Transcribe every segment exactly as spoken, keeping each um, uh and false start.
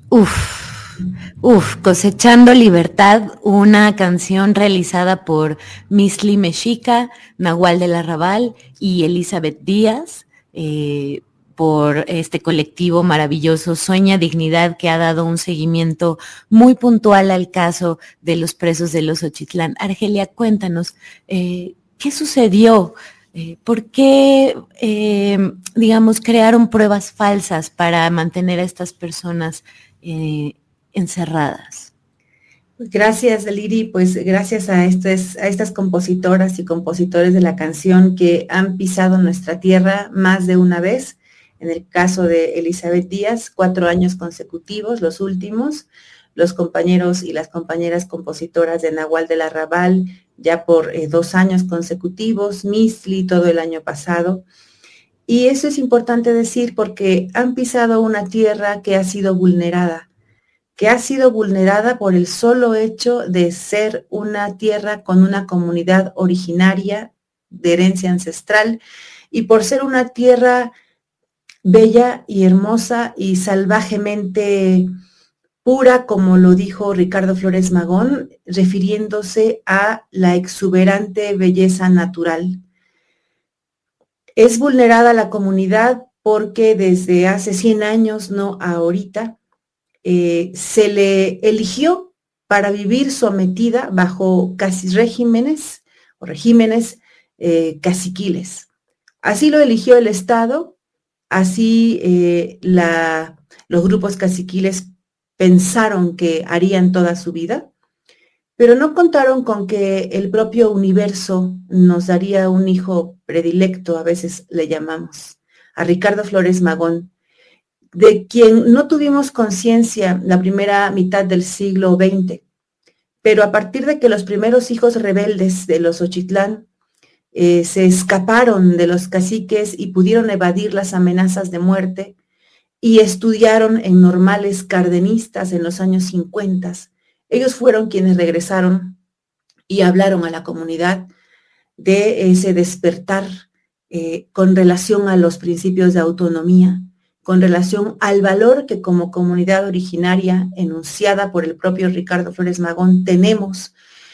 Uf, uf, Cosechando Libertad, una canción realizada por Misli Mexica, Nahual del Arrabal y Elizabeth Díaz, eh, por este colectivo maravilloso Sueña Dignidad, que ha dado un seguimiento muy puntual al caso de los presos de los Ochitlán. Argelia, cuéntanos, eh, ¿qué sucedió? Eh, ¿Por qué, eh, digamos, crearon pruebas falsas para mantener a estas personas eh, encerradas? Gracias, Liri, pues gracias a estas, a estas compositoras y compositores de la canción que han pisado nuestra tierra más de una vez. En el caso de Elizabeth Díaz, cuatro años consecutivos, los últimos, los compañeros y las compañeras compositoras de Nahual del Arrabal, ya por eh, dos años consecutivos, Misli todo el año pasado. Y eso es importante decir porque han pisado una tierra que ha sido vulnerada, que ha sido vulnerada por el solo hecho de ser una tierra con una comunidad originaria de herencia ancestral y por ser una tierra bella y hermosa y salvajemente pura, como lo dijo Ricardo Flores Magón, refiriéndose a la exuberante belleza natural. Es vulnerada la comunidad porque desde hace cien años, no ahorita, Eh, se le eligió para vivir sometida bajo casi regímenes o regímenes eh, caciquiles. Así lo eligió el Estado, así eh, la, los grupos caciquiles pensaron que harían toda su vida, pero no contaron con que el propio universo nos daría un hijo predilecto, a veces le llamamos, a Ricardo Flores Magón, de quien no tuvimos conciencia la primera mitad del siglo veinte, pero a partir de que los primeros hijos rebeldes de los Ochitlán eh, se escaparon de los caciques y pudieron evadir las amenazas de muerte y estudiaron en normales cardenistas en los años cincuenta, ellos fueron quienes regresaron y hablaron a la comunidad de ese despertar eh, con relación a los principios de autonomía, con relación al valor que como comunidad originaria enunciada por el propio Ricardo Flores Magón tenemos,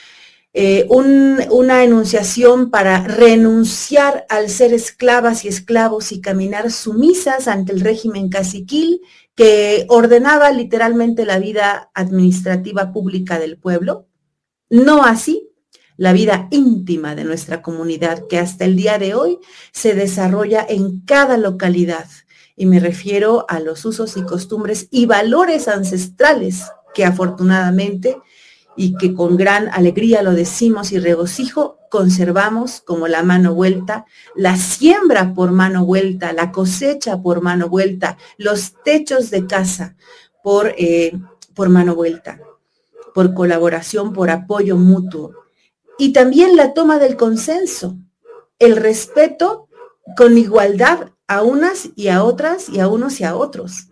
eh, un, una enunciación para renunciar al ser esclavas y esclavos y caminar sumisas ante el régimen caciquil que ordenaba literalmente la vida administrativa pública del pueblo, no así la vida íntima de nuestra comunidad, que hasta el día de hoy se desarrolla en cada localidad. Y me refiero a los usos y costumbres y valores ancestrales que afortunadamente y que con gran alegría lo decimos y regocijo, conservamos como la mano vuelta, la siembra por mano vuelta, la cosecha por mano vuelta, los techos de casa por, eh, por mano vuelta, por colaboración, por apoyo mutuo. Y también la toma del consenso, el respeto con igualdad a unas y a otras y a unos y a otros.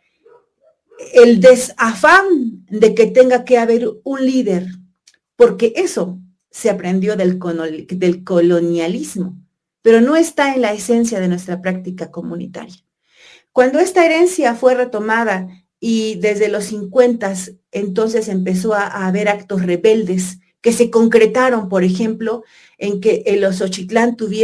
El desafán de que tenga que haber un líder, porque eso se aprendió del, del colonialismo, pero no está en la esencia de nuestra práctica comunitaria. Cuando esta herencia fue retomada y desde los cincuenta entonces empezó a, a haber actos rebeldes que se concretaron, por ejemplo, en que en los Ochitlán tuvieron